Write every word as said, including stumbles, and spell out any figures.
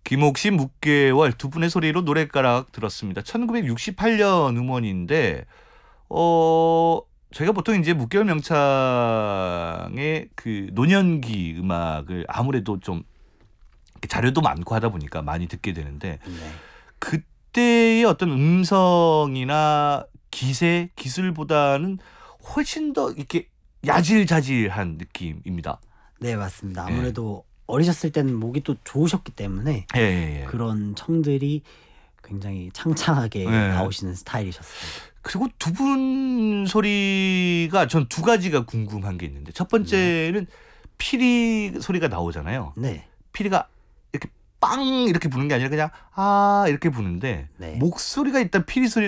김옥 씨 묵개월 두 분의 소리로 노랫가락 들었습니다. 천구백육십팔 년 음원인데 어 저희가 보통 이제 묵개월 명창의 그 노년기 음악을 아무래도 좀 자료도 많고 하다 보니까 많이 듣게 되는데 네. 그때의 어떤 음성이나 기세, 기술보다는 훨씬 더 이렇게 야질자질한 느낌입니다. 네, 맞습니다. 아무래도 어리셨을 때는 목이 또 좋으셨기 때문에 예, 예, 예. 그런 청들이 굉장히 창창하게 네. 나오시는 스타일이셨습니다. 그리고 두 분 소리가 전 두 가지가 궁금한 게 있는데 첫 번째는 피리 소리가 나오잖아요. 네. 피리가 이렇게 빵 이렇게 부는 게 아니라 그냥 아 이렇게 부는데 네. 목소리가 일단 피리 소리